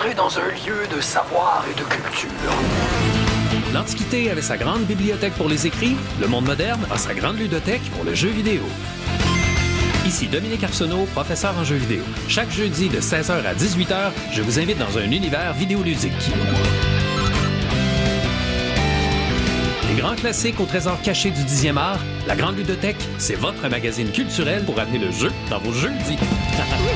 entrer dans un lieu de savoir et de culture. L'Antiquité avait sa grande bibliothèque pour les écrits, le monde moderne a sa grande ludothèque pour le jeu vidéo. Ici Dominique Arsenault, professeur en jeux vidéo. Chaque jeudi de 16h à 18h, je vous invite dans un univers vidéoludique. Les grands classiques au trésor caché du 10e art, la Grande Ludothèque, c'est votre magazine culturel pour amener le jeu dans vos jeudis.